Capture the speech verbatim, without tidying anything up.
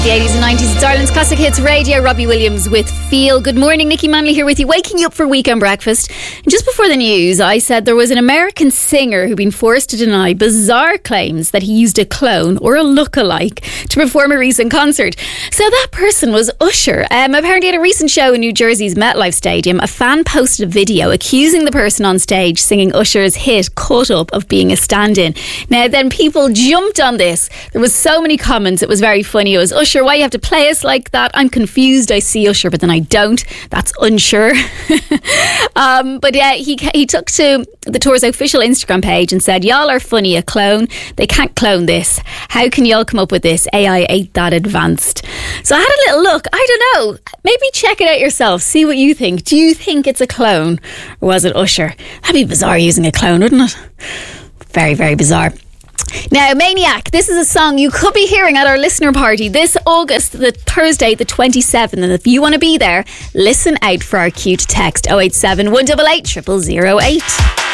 The eighties and nineties, it's Ireland's Classic Hits Radio. Robbie Williams with Feel. Good morning, Nikki Manley here with you, waking you up for weekend breakfast. And just before the news, I said there was an American singer who'd been forced to deny bizarre claims that he used a clone or a look-alike to perform a recent concert. So that person was Usher. Um, apparently at a recent show in New Jersey's MetLife Stadium, a fan posted a video accusing the person on stage singing Usher's hit Caught Up of being a stand-in. Now then, people jumped on this. There was so many comments, it was very funny. It was, Usher, why you have to play us like that? I'm confused. I see Usher, but then I don't. That's unsure. um, but yeah, he he took to the tour's official Instagram page and said, y'all are funny, a clone. They can't clone this. How can y'all come up with this? A I ain't that advanced. So I had a little look. I don't know. Maybe check it out yourself. See what you think. Do you think it's a clone? Or was it Usher? That'd be bizarre using a clone, wouldn't it? Very, very bizarre. Now, Maniac, this is a song you could be hearing at our listener party this August, the Thursday, the twenty-seventh. And if you want to be there, listen out for our cue to text oh eight seven, one eight eight, zero zero zero eight.